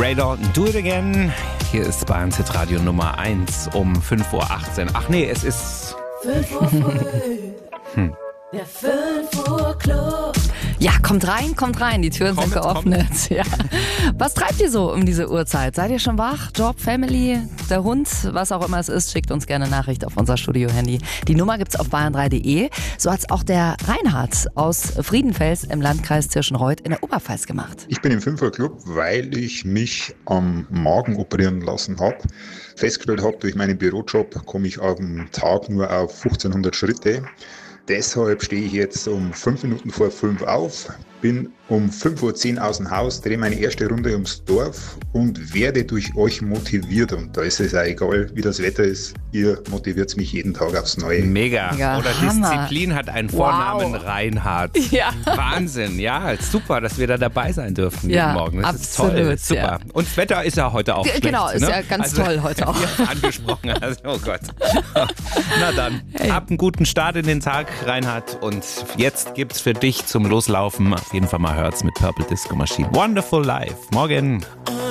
Radar, Do It Again. Hier ist Bayern Hit Radio Nummer 1 um 5.18 Uhr. Ach nee, es ist 5 Uhr früh. Der 5 Uhr Club. Ja, kommt rein, die Türen sind geöffnet. Ja. Was treibt ihr so um diese Uhrzeit? Seid ihr schon wach? Job, Family, der Hund, was auch immer es ist, schickt uns gerne eine Nachricht auf unser Studio-Handy. Die Nummer gibt's auf bayern3.de. So hat's auch der Reinhard aus Friedenfels im Landkreis Tirschenreuth in der Oberpfalz gemacht. Ich bin im 5 Uhr Club, weil ich mich am Magen operieren lassen habe. Festgestellt habe, durch meinen Bürojob komme ich am Tag nur auf 1500 Schritte. Deshalb stehe ich jetzt um 5 Minuten vor 5 auf, bin um 5.10 Uhr aus dem Haus, drehe meine erste Runde ums Dorf und werde durch euch motiviert. Und da ist es auch egal, wie das Wetter ist, ihr motiviert mich jeden Tag aufs Neue. Mega. Ja, Oder Hammer. Disziplin hat einen Vornamen, Wow. Reinhard. Ja. Wahnsinn, ja, super, dass wir da dabei sein dürfen Ja, jeden Morgen. Das absolut, ist toll, super. ja. Und das Wetter ist ja heute auch schlecht. Genau, ist ne? ja ganz toll heute auch. Wie angesprochen hast. Oh Gott. Na dann, habt einen guten Start in den Tag, Reinhard. Und jetzt gibt's für dich zum Loslaufen auf jeden Fall mal Hurts mit Purple Disco Machine. Wonderful Life. Morgen.